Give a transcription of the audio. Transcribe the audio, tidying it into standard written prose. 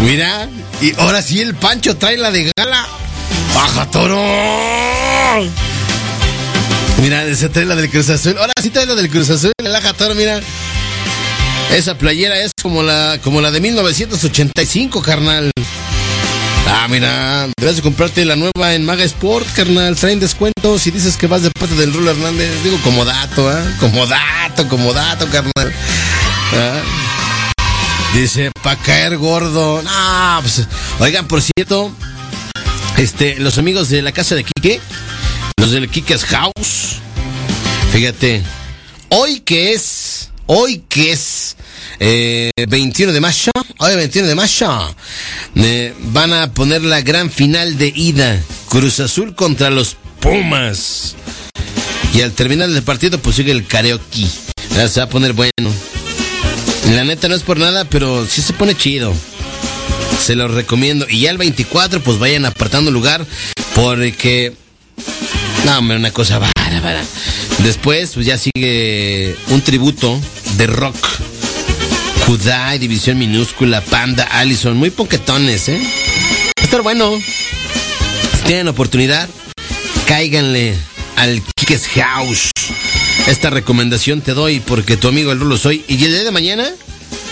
Mira, y ahora sí el Pancho trae la de gala. ¡Baja, Toro! Mira, ese trae la del Cruz Azul. Ahora sí trae la del Cruz Azul, el Baja Toro, mira. Esa playera es como la de 1985, carnal. Ah, mira, debes de comprarte la nueva en Maga Sport, carnal. Traen descuentos si dices que vas de parte del Rulo Hernández. Digo, como dato, ¿eh? Como dato, carnal. ¿Ah? Dice, pa' caer gordo. No, pues, oigan, por cierto, los amigos de la casa de Quique, los del Quique's House, fíjate, hoy que es 21 de mayo, van a poner la gran final de ida, Cruz Azul contra los Pumas. Y al terminar el partido, pues sigue el karaoke. Ya se va a poner bueno. La neta no es por nada, pero sí se pone chido. Se los recomiendo. Y ya el 24, pues vayan apartando lugar, porque... No, hombre, una cosa bárbara. Después, pues ya sigue un tributo de rock. Kudai, División Minúscula, Panda, Allison, muy poquetones, ¿eh? Va a estar bueno. Si tienen oportunidad, cáiganle al Quique's House. Esta recomendación te doy porque tu amigo el Rulo soy. Y el día de mañana